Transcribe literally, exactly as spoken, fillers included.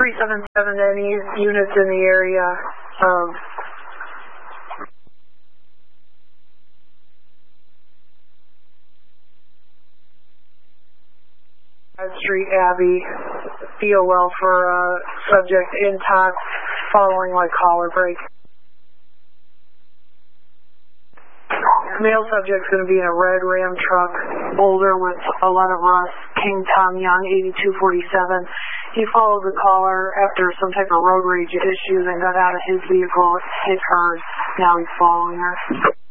three seven seven to any units in the area. Um, Street Abbey, D O L for uh, subject intox following like collar break. Male subject's going to be in a red Ram truck, Boulder with a lot of rust, King Tom Young, eighty-two forty-seven. He followed the caller after some type of road rage issues and got out of his vehicle, hit hers. Now he's following her.